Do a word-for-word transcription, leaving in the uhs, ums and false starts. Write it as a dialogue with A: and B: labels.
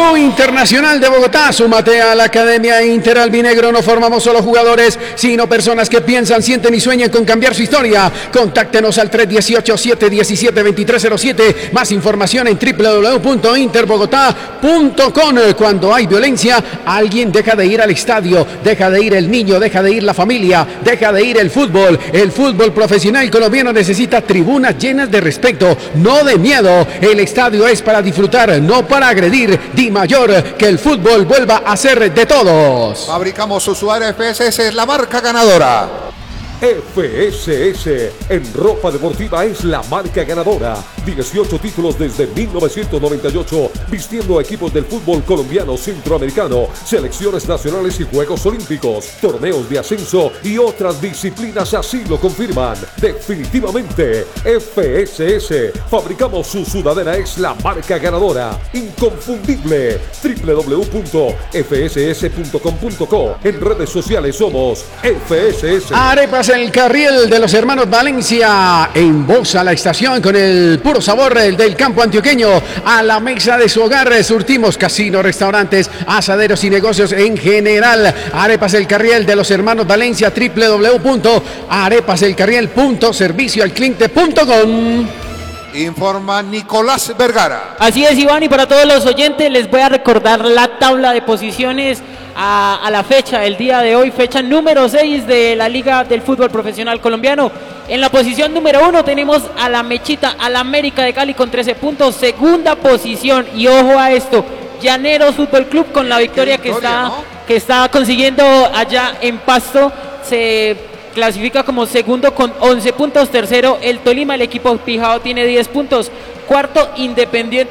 A: Club Internacional de Bogotá, súmate a la Academia Inter Albinegro. No formamos solo jugadores, sino personas que piensan, sienten y sueñan con cambiar su historia. Contáctenos al tres uno ocho, siete uno siete, dos tres cero siete. Más información en doble u doble u doble u punto interbogotá punto com. Cuando hay violencia, alguien deja de ir al estadio, deja de ir el niño, deja de ir la familia, deja de ir el fútbol. El fútbol profesional colombiano necesita tribunas llenas de respeto, no de miedo. El estadio es para disfrutar, no para agredir. Di Mayor, que el fútbol vuelva a ser de todos.
B: Fabricamos Usuario F S S, es la marca ganadora.
C: F S S en ropa deportiva es la marca ganadora. dieciocho títulos desde mil novecientos noventa y ocho, vistiendo a equipos del fútbol colombiano, centroamericano, selecciones nacionales y Juegos Olímpicos, torneos de ascenso y otras disciplinas así lo confirman. Definitivamente, F S S, fabricamos su sudadera, es la marca ganadora. Inconfundible. doble u doble u doble u punto f s s punto com punto co. En redes sociales somos F S S.
A: Arepas El Carriel de los hermanos Valencia embosa la estación con el puro sabor del campo antioqueño. A la mesa de su hogar surtimos casinos, restaurantes, asaderos y negocios en general. Arepas El Carriel de los hermanos Valencia, doble u doble u doble u punto arepas el carriel punto servicio al cliente punto com.
B: Informa Nicolás Vergara.
D: Así es, Iván, y para todos los oyentes les voy a recordar la tabla de posiciones a, a la fecha, el día de hoy, fecha número seis de la Liga del Fútbol Profesional Colombiano. En la posición número uno tenemos a la Mechita, a la América de Cali con trece puntos. Segunda posición, y ojo a esto, Llaneros Fútbol Club con la victoria, victoria que, está, ¿no? que está consiguiendo allá en Pasto. Se clasifica como segundo con once puntos. Tercero, el Tolima, el equipo fijado, tiene diez puntos. Cuarto, Independiente